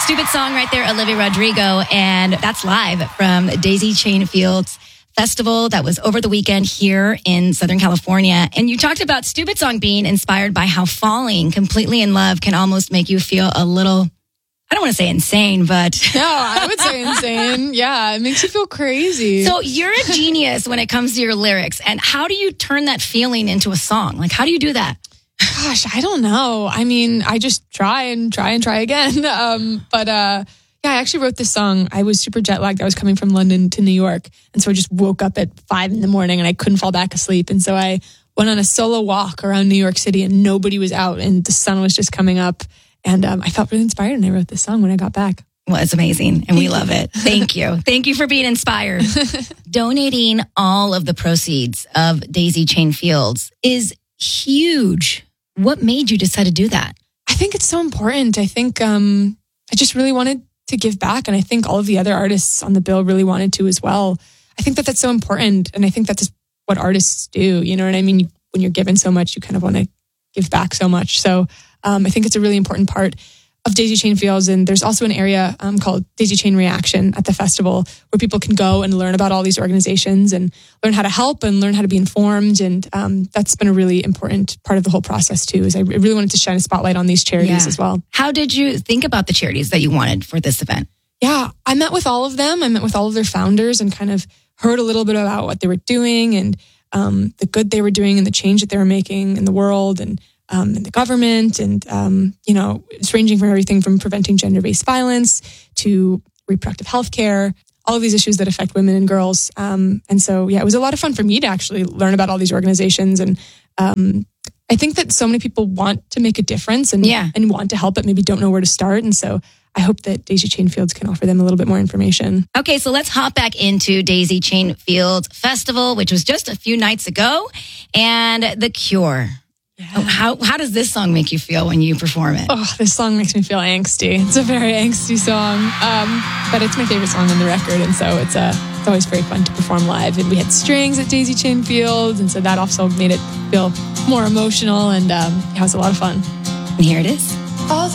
Stupid song right there, Olivia Rodrigo. And that's live from Daisy Chain Fields Festival that was over the weekend here in Southern California. And you talked about Stupid Song being inspired by how falling completely in love can almost make you feel a little, I don't want to say insane, but... No, I would say insane. Yeah, it makes you feel crazy. So you're a genius when it comes to your lyrics. And how do you turn that feeling into a song? Like, how do you do that? Gosh, I don't know. I mean, I just try again. Yeah, I actually wrote this song. I was super jet lagged. I was coming from London to New York. And so I just woke up at 5 a.m. and I couldn't fall back asleep. And so I went on a solo walk around New York City and nobody was out and the sun was just coming up. And I felt really inspired and I wrote this song when I got back. Well, it's amazing and we love it. Thank you. Thank you for being inspired. Donating all of the proceeds of Daisy Chain Fields is huge. What made you decide to do that? I think it's so important. I think I just really wanted to give back. And I think all of the other artists on the bill really wanted to as well. I think that that's so important. And I think that's what artists do. You know what I mean? When you're given so much, you kind of want to give back so much. So I think it's a really important part of Daisy Chain Fields. And there's also an area called Daisy Chain Reaction at the festival where people can go and learn about all these organizations and learn how to help and learn how to be informed. And that's been a really important part of the whole process too, is I really wanted to shine a spotlight on these charities as well. How did you think about the charities that you wanted for this event? Yeah, I met with all of them. I met with all of their founders and kind of heard a little bit about what they were doing and the good they were doing and the change that they were making in the world and in the government. And, it's ranging from everything from preventing gender-based violence to reproductive health care, all of these issues that affect women and girls. And so, it was a lot of fun for me to actually learn about all these organizations. And I think that so many people want to make a difference and want to help, but maybe don't know where to start. And so I hope that Daisy Chain Fields can offer them a little bit more information. Okay, so let's hop back into Daisy Chain Fields Festival, which was just a few nights ago, and The Cure. Yeah. How does this song make you feel when you perform it? Oh, this song makes me feel angsty. It's a very angsty song, but it's my favorite song on the record, and so it's always very fun to perform live. And we had strings at Daisy Chain Fields, and so that also made it feel more emotional, and it was a lot of fun. And here it is. All